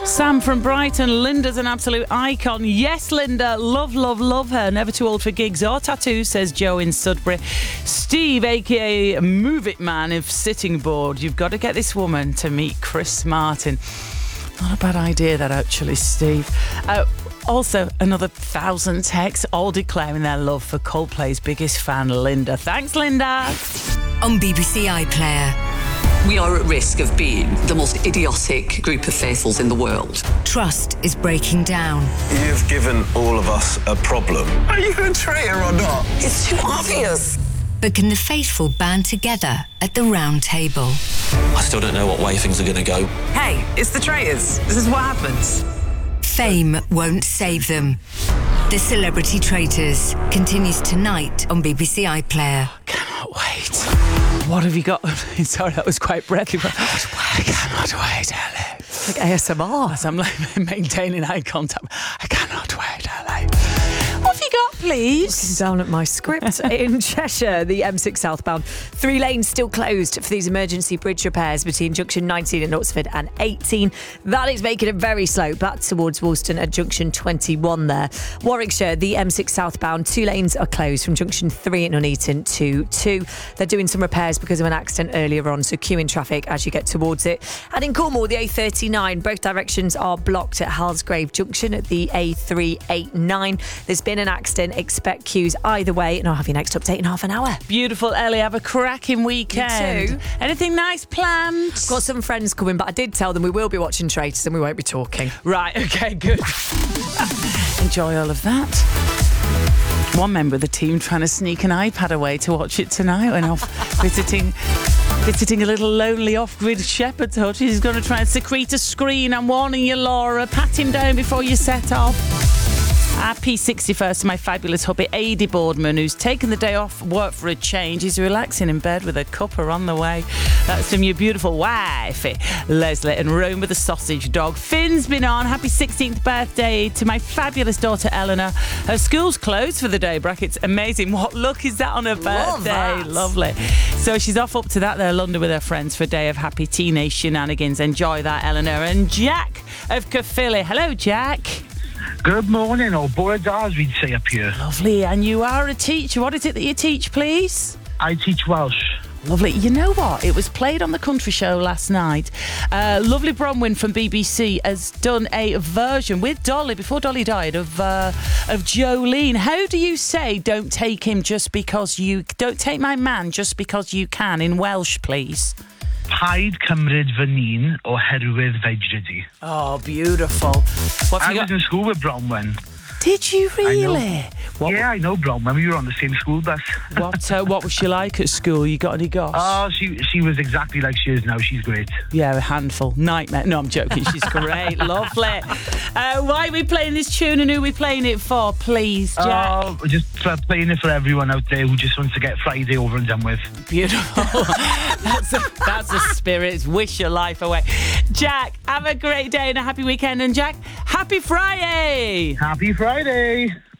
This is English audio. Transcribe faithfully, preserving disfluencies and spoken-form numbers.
Sam from Brighton. Linda's an absolute icon. Yes, Linda. Love, love, love her. Never too old for gigs or tattoos, says Joe in Sudbury. Steve, a k a. Move It Man, if sitting bored. You've got to get this woman to meet Chris Martin. Not a bad idea, that, actually, Steve. Uh, also, another thousand texts, all declaring their love for Coldplay's biggest fan, Linda. Thanks, Linda. On B B C iPlayer. We are at risk of being the most idiotic group of faithfuls in the world. Trust is breaking down. You've given all of us a problem. Are you a traitor or not? It's too obvious. But can the faithful band together at the round table? I still don't know what way things are going to go. Hey, it's the traitors. This is what happens. Fame won't save them. The Celebrity Traitors continues tonight on B B C iPlayer. Cannot wait. What have you got? Sorry, that was quite breathy. But I cannot wait, Ellie. Like A S M R. As I'm like maintaining eye contact. I cannot wait, Ellie. What have you got, please? Looking down at my script. In Cheshire, the M six southbound, three lanes still closed for these emergency bridge repairs between junction nineteen at Knutsford and eighteen. That is making it very slow back towards Woolston at junction twenty-one there. Warwickshire, the M six southbound, two lanes are closed from junction three at Nuneaton to two. They're doing some repairs because of an accident earlier on, so queuing traffic as you get towards it. And in Cornwall, the A thirty-nine, both directions are blocked at Halsgrave Junction at the A three eighty-nine. There's been an accident. Expect queues either way, and I'll have your next update in half an hour. Beautiful, Ellie. Have a cracking weekend. You too. Anything nice planned? Got some friends coming, but I did tell them we will be watching Traitors and we won't be talking. Right, okay, good. Enjoy all of that. One member of the team trying to sneak an iPad away to watch it tonight when off visiting visiting a little lonely off-grid shepherd's hut. He's going to try and secrete a screen. I'm warning you, Laura. Pat him down before you set off. Happy sixty-first to my fabulous hubby, Adi Boardman, who's taken the day off work for a change. He's relaxing in bed with a cuppa on the way. That's from your beautiful wifey, Leslie, and Rome with a sausage dog. Finn's been on. Happy sixteenth birthday to my fabulous daughter, Eleanor. Her school's closed for the day, brackets. Amazing. What luck is that on her Love birthday? that. Lovely. So she's off up to that there, London, with her friends for a day of happy teenage shenanigans. Enjoy that, Eleanor. And Jack of Caerphilly. Hello, Jack. Good morning, or board as we'd say up here. Lovely. And you are a teacher. What is it that you teach, please? I teach Welsh. Lovely. You know what? It was played on the Country Show last night. Uh, lovely Bronwyn from B B C has done a version with Dolly, before Dolly died, of uh, of Jolene. How do you say "don't take him just because you... don't take my man just because you can" in Welsh, please? Paid cymryd fy hun oherwydd fe drydi. Oh, beautiful. What have I you was got? in school with Bronwyn. Did you really? What, Yeah, I know Bronwyn. We were on the same school bus. what, uh, what was she like at school? You got any goss? Oh, she she was exactly like she is now. She's great. Yeah, a handful. Nightmare. No, I'm joking. She's great. Lovely. Uh, why are we playing this tune and who are we playing it for, please, Jack? Oh, we're just uh, playing it for everyone out there who just wants to get Friday over and done with. Beautiful. that's, a, that's a spirit. Wish your life away. Jack, have a great day and a happy weekend. And Jack, happy Friday. Happy Friday.